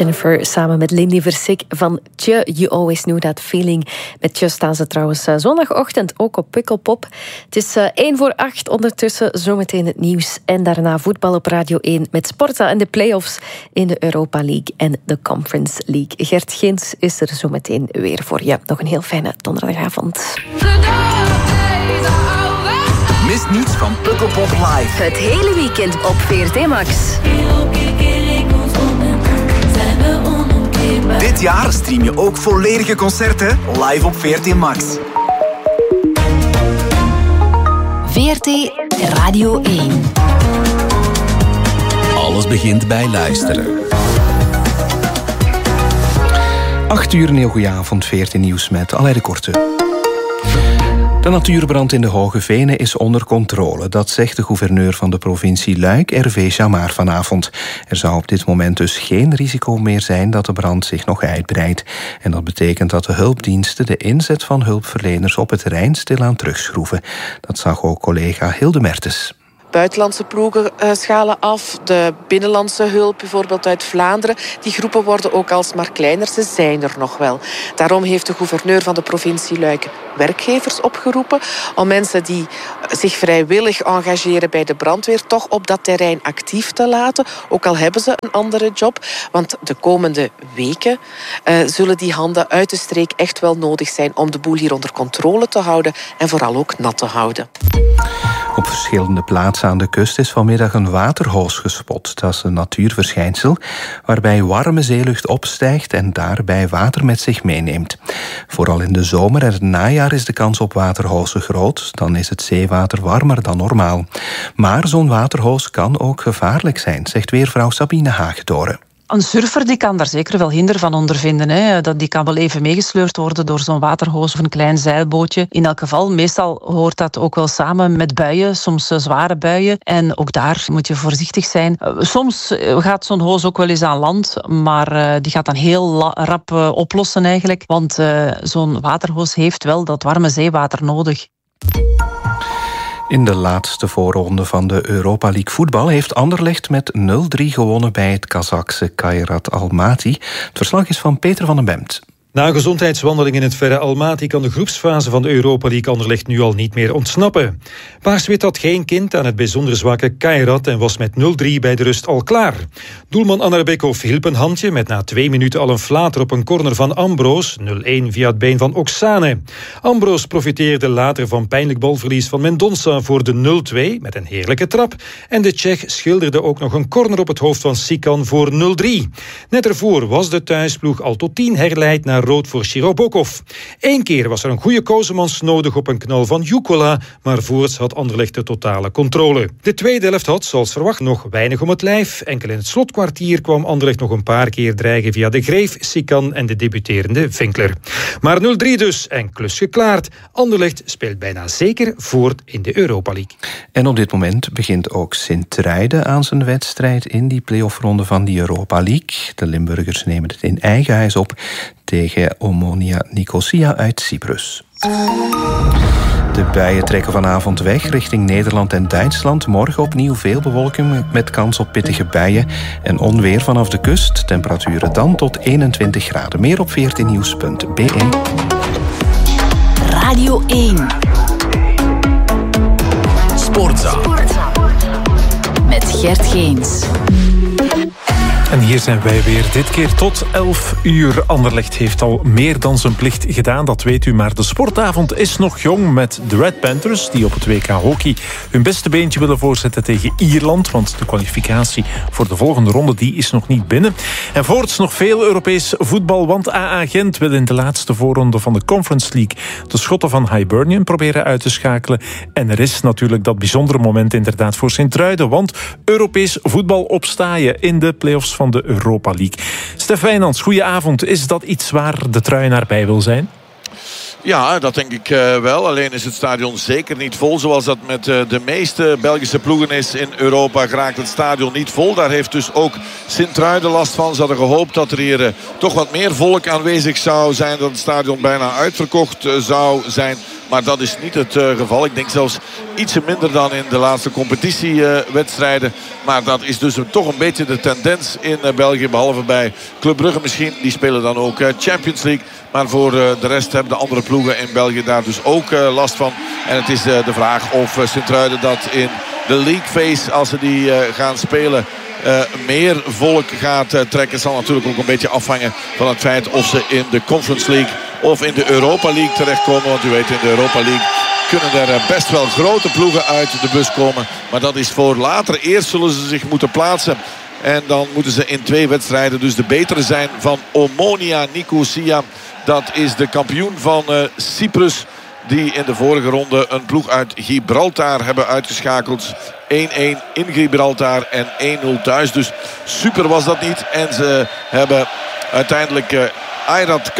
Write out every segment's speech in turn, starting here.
Jennifer samen met Lindy Versick van Tje, You Always Knew That Feeling. Met Tje staan ze trouwens zondagochtend ook op Pukkelpop. Het is 7:45 ondertussen, zometeen het nieuws. En daarna voetbal op Radio 1 met Sporza en de play-offs in de Europa League en de Conference League. Gert Geens is er zometeen weer voor je. Nog een heel fijne donderdagavond. Mis niets van Pukkelpop Live. Het hele weekend op VRT Max. Dit jaar stream je ook volledige concerten live op VRT Max. VRT Radio 1. Alles begint bij luisteren. 8 uur, een heel goeie avond, VRT Nieuws met Alain de Korte. De natuurbrand in de Hoge Venen is onder controle. Dat zegt de gouverneur van de provincie Luik, Hervé Chamard, vanavond. Er zou op dit moment dus geen risico meer zijn dat de brand zich nog uitbreidt. En dat betekent dat de hulpdiensten de inzet van hulpverleners op het terrein stilaan terugschroeven. Dat zag ook collega Hilde Mertens. Buitenlandse ploegen schalen af. De binnenlandse hulp, bijvoorbeeld uit Vlaanderen. Die groepen worden ook alsmaar kleiner. Ze zijn er nog wel. Daarom heeft de gouverneur van de provincie Luik werkgevers opgeroepen om mensen die zich vrijwillig engageren bij de brandweer toch op dat terrein actief te laten. Ook al hebben ze een andere job. Want de komende weken zullen die handen uit de streek echt wel nodig zijn om de boel hier onder controle te houden en vooral ook nat te houden. Op verschillende plaatsen aan de kust is vanmiddag een waterhoos gespot. Dat is een natuurverschijnsel waarbij warme zeelucht opstijgt en daarbij water met zich meeneemt. Vooral in de zomer en het najaar is de kans op waterhozen groot. Dan is het zeewater warmer dan normaal. Maar zo'n waterhoos kan ook gevaarlijk zijn, zegt weervrouw Sabine Haagdoren. Een surfer die kan daar zeker wel hinder van ondervinden. Hè. Die kan wel even meegesleurd worden door zo'n waterhoos of een klein zeilbootje. In elk geval, meestal hoort dat ook wel samen met buien, soms zware buien. En ook daar moet je voorzichtig zijn. Soms gaat zo'n hoos ook wel eens aan land, maar die gaat dan heel rap oplossen eigenlijk. Want zo'n waterhoos heeft wel dat warme zeewater nodig. In de laatste voorronde van de Europa League voetbal heeft Anderlecht met 0-3 gewonnen bij het Kazachse Kairat Almaty. Het verslag is van Peter van den Bemt. Na een gezondheidswandeling in het verre Almaty kan de groepsfase van de Europa League Anderlecht nu al niet meer ontsnappen. Paars-wit had geen kind aan het bijzonder zwakke Kairat en was met 0-3 bij de rust al klaar. Doelman Anarbekov hielp een handje met na 2 minuten al een flater op een corner van Ambros, 0-1 via het been van Oksane. Ambros profiteerde later van pijnlijk balverlies van Mendonça voor de 0-2 met een heerlijke trap. En de Tsjech schilderde ook nog een corner op het hoofd van Sikan voor 0-3. Net ervoor was de thuisploeg al tot 10 herleid naar rood voor Shirobokov. 1 keer was er een goede Kozemans nodig op een knal van Jukola, maar voorts had Anderlecht de totale controle. De tweede helft had, zoals verwacht, nog weinig om het lijf. Enkel in het slotkwartier kwam Anderlecht nog een paar keer dreigen via de Greef, Sikan en de debuterende Vinkler. Maar 0-3 dus en klus geklaard. Anderlecht speelt bijna zeker voort in de Europa League. En op dit moment begint ook Sint-Truiden aan zijn wedstrijd in die play-offronde van die Europa League. De Limburgers nemen het in eigen huis op tegen Omonia Nicosia uit Cyprus. De buien trekken vanavond weg richting Nederland en Duitsland. Morgen opnieuw veel bewolking met kans op pittige buien en onweer vanaf de kust. Temperaturen dan tot 21 graden. Meer op vrtnieuws.be. Radio 1. Sportza. Met Gert Geens. En hier zijn wij weer, dit keer tot 11 uur. Anderlecht heeft al meer dan zijn plicht gedaan, dat weet u. Maar de sportavond is nog jong met de Red Panthers, die op het WK hockey hun beste beentje willen voorzetten tegen Ierland. Want de kwalificatie voor de volgende ronde die is nog niet binnen. En voorts nog veel Europees voetbal, want AA Gent wil in de laatste voorronde van de Conference League de Schotten van Hibernian proberen uit te schakelen. En er is natuurlijk dat bijzondere moment inderdaad voor Sint-Truiden, want Europees voetbal op Staaien in de play-offs van de Europa League. Stef Wijnands, goedenavond. Is dat iets waar de Truienaar bij wil zijn? Ja, dat denk ik wel. Alleen is het stadion zeker niet vol. Zoals dat met de meeste Belgische ploegen is in Europa, geraakt het stadion niet vol. Daar heeft dus ook Sint-Truiden last van. Ze hadden gehoopt dat er hier toch wat meer volk aanwezig zou zijn. Dat het stadion bijna uitverkocht zou zijn. Maar dat is niet het geval. Ik denk zelfs ietsje minder dan in de laatste competitiewedstrijden. Maar dat is dus toch een beetje de tendens in België. Behalve bij Club Brugge misschien. Die spelen dan ook Champions League. Maar voor de rest hebben de andere ploegen in België daar dus ook last van. En het is de vraag of Sint-Truiden dat in de League Phase, als ze die gaan spelen, meer volk gaat trekken. Zal natuurlijk ook een beetje afhangen van het feit of ze in de Conference League of in de Europa League terechtkomen. Want u weet, in de Europa League kunnen er best wel grote ploegen uit de bus komen. Maar dat is voor later. Eerst zullen ze zich moeten plaatsen. En dan moeten ze in 2 wedstrijden dus de betere zijn van Omonia Nicosia. Dat is de kampioen van Cyprus. Die in de vorige ronde een ploeg uit Gibraltar hebben uitgeschakeld. 1-1 in Gibraltar en 1-0 thuis. Dus super was dat niet. En ze hebben uiteindelijk Ayrat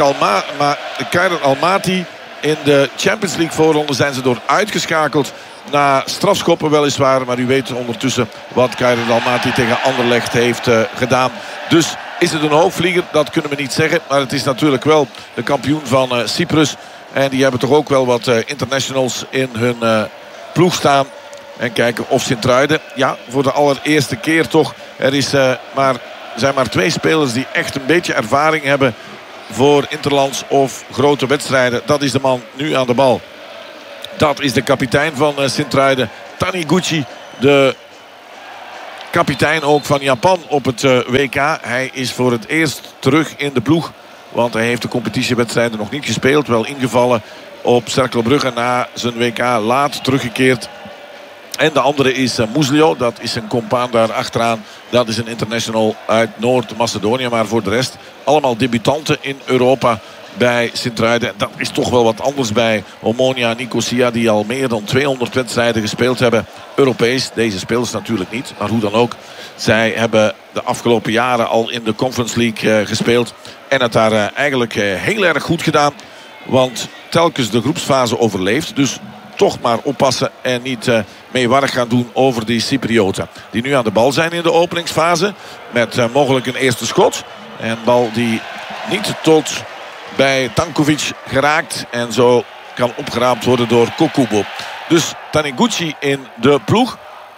Almaty. In de Champions League voorronde zijn ze door uitgeschakeld. Na strafschoppen weliswaar. Maar u weet ondertussen wat Kairat Almaty tegen Anderlecht heeft gedaan. Dus is het een hoogvlieger? Dat kunnen we niet zeggen. Maar het is natuurlijk wel de kampioen van Cyprus. En die hebben toch ook wel wat internationals in hun ploeg staan. En kijken of Sint-Truiden, ja, voor de allereerste keer toch. Er zijn maar 2 spelers die echt een beetje ervaring hebben voor interlands of grote wedstrijden. Dat is de man nu aan de bal. Dat is de kapitein van Sint-Truiden, Taniguchi. De kapitein ook van Japan op het WK. Hij is voor het eerst terug in de ploeg. Want hij heeft de competitiewedstrijden nog niet gespeeld. Wel ingevallen op Cercle Brugge na zijn WK. Laat teruggekeerd. En de andere is Muslio. Dat is een compaan daar achteraan. Dat is een international uit Noord-Macedonië. Maar voor de rest allemaal debutanten in Europa bij Sint-Truiden. Dat is toch wel wat anders bij Omonia Nicosia. Die al meer dan 200 wedstrijden gespeeld hebben. Europees. Deze spelers natuurlijk niet. Maar hoe dan ook. Zij hebben de afgelopen jaren al in de Conference League gespeeld. En het daar eigenlijk heel erg goed gedaan. Want telkens de groepsfase overleeft. Dus toch maar oppassen en niet meewarig gaan doen over die Cyprioten. Die nu aan de bal zijn in de openingsfase. Met mogelijk een eerste schot. En bal die niet tot bij Tankovic geraakt. En zo kan opgeraapt worden door Kokubo. Dus Taniguchi in de ploeg.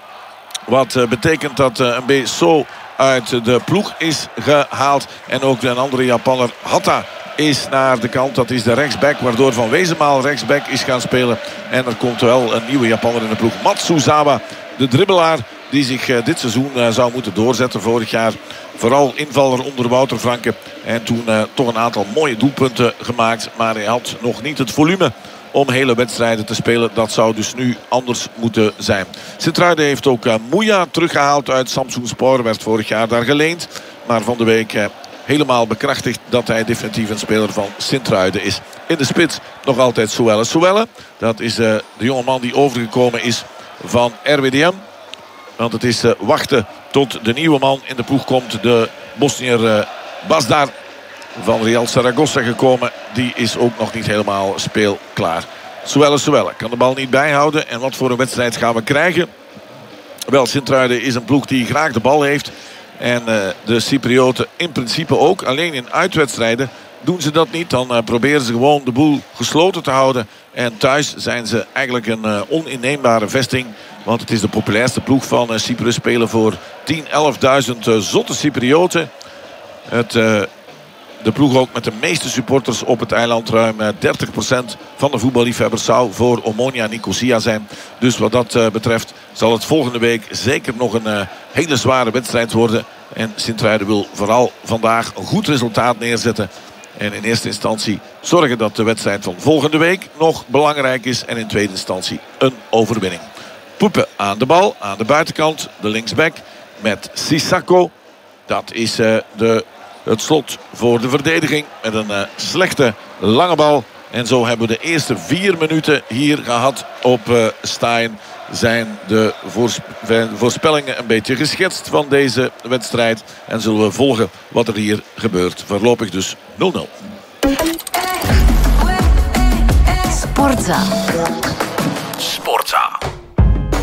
Wat betekent dat Mbeso uit de ploeg is gehaald. En ook een andere Japanner, Hatta, is naar de kant. Dat is de rechtsback, waardoor Van Wezenmaal rechtsback is gaan spelen. En er komt wel een nieuwe Japanner in de ploeg. Matsuzawa, de dribbelaar, die zich dit seizoen zou moeten doorzetten. Vorig jaar vooral invaller onder Wouter Franke. En toen toch een aantal mooie doelpunten gemaakt. Maar hij had nog niet het volume om hele wedstrijden te spelen. Dat zou dus nu anders moeten zijn. Sint-Truiden heeft ook Mouya teruggehaald uit Samsunspor. Werd vorig jaar daar geleend. Maar van de week helemaal bekrachtigd dat hij definitief een speler van Sint-Truiden is. In de spits nog altijd Suelle. Suelle, dat is de jongeman die overgekomen is van RWDM. Want het is wachten tot de nieuwe man in de ploeg komt. De Bosnier Basdar van Real Zaragoza gekomen. Die is ook nog niet helemaal speelklaar. Suelle kan de bal niet bijhouden. En wat voor een wedstrijd gaan we krijgen? Wel, Sint-Truiden is een ploeg die graag de bal heeft. En de Cyprioten in principe ook. Alleen in uitwedstrijden doen ze dat niet. Dan proberen ze gewoon de boel gesloten te houden. En thuis zijn ze eigenlijk een oninneembare vesting. Want het is de populairste ploeg van Cyprus. Spelen voor 10.000, 11.000 zotte Cyprioten. De ploeg ook met de meeste supporters op het eiland. Ruim 30% van de voetballiefhebbers zou voor Omonia Nicosia zijn. Dus wat dat betreft zal het volgende week zeker nog een hele zware wedstrijd worden. En Sint-Truiden wil vooral vandaag een goed resultaat neerzetten. En in eerste instantie zorgen dat de wedstrijd van volgende week nog belangrijk is. En in tweede instantie een overwinning. Poepen aan de bal, aan de buitenkant. De linksback met Sissako. Dat is het slot voor de verdediging. Met een slechte lange bal. En zo hebben we de eerste 4 minuten hier gehad op Stein. Zijn de voorspellingen een beetje geschetst van deze wedstrijd. En zullen we volgen wat er hier gebeurt. Voorlopig dus 0-0. Sportza.